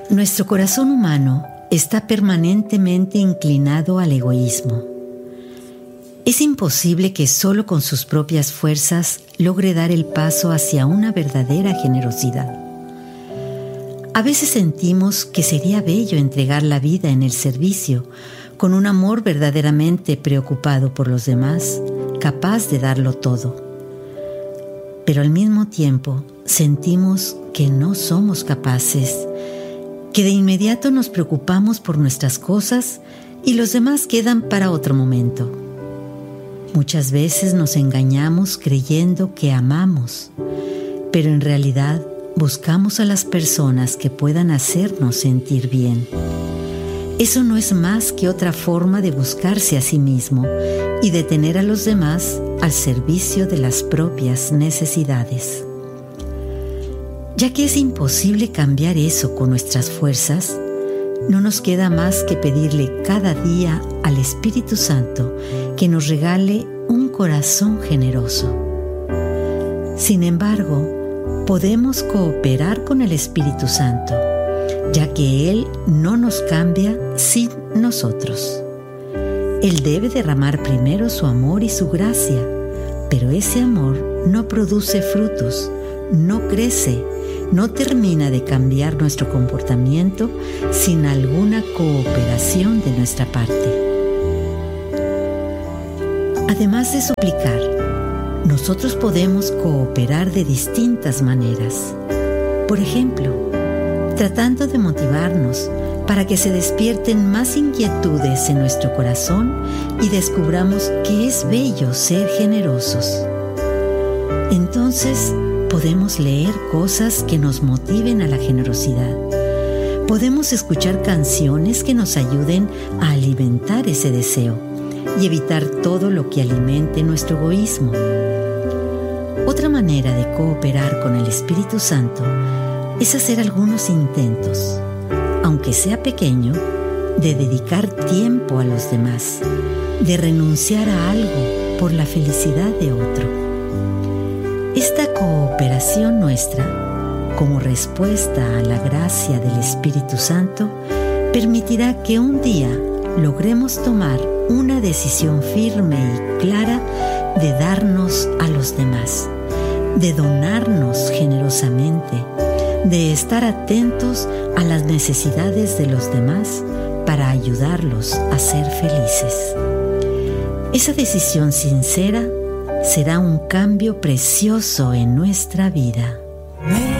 Nuestro corazón humano está permanentemente inclinado al egoísmo. Es imposible que solo con sus propias fuerzas logre dar el paso hacia una verdadera generosidad. A veces sentimos que sería bello entregar la vida en el servicio, con un amor verdaderamente preocupado por los demás, capaz de darlo todo. Pero al mismo tiempo sentimos que no somos capaces, que de inmediato nos preocupamos por nuestras cosas y los demás quedan para otro momento. Muchas veces nos engañamos creyendo que amamos, pero en realidad buscamos a las personas que puedan hacernos sentir bien. Eso no es más que otra forma de buscarse a sí mismo y de tener a los demás al servicio de las propias necesidades. Ya que es imposible cambiar eso con nuestras fuerzas, no nos queda más que pedirle cada día al Espíritu Santo que nos regale un corazón generoso. Sin embargo, podemos cooperar con el Espíritu Santo, ya que Él no nos cambia sin nosotros. Él debe derramar primero su amor y su gracia, pero ese amor no produce frutos, no crece, no termina de cambiar nuestro comportamiento sin alguna cooperación de nuestra parte. Además de suplicar, nosotros podemos cooperar de distintas maneras. Por ejemplo, tratando de motivarnos para que se despierten más inquietudes en nuestro corazón y descubramos que es bello ser generosos. Entonces, podemos leer cosas que nos motiven a la generosidad. Podemos escuchar canciones que nos ayuden a alimentar ese deseo y evitar todo lo que alimente nuestro egoísmo. Otra manera de cooperar con el Espíritu Santo es hacer algunos intentos, aunque sea pequeño, de dedicar tiempo a los demás, de renunciar a algo por la felicidad de otro. Esta cooperación nuestra, como respuesta a la gracia del Espíritu Santo, permitirá que un día logremos tomar una decisión firme y clara de darnos a los demás, de donarnos generosamente, de estar atentos a las necesidades de los demás para ayudarlos a ser felices. Esa decisión sincera será un cambio precioso en nuestra vida.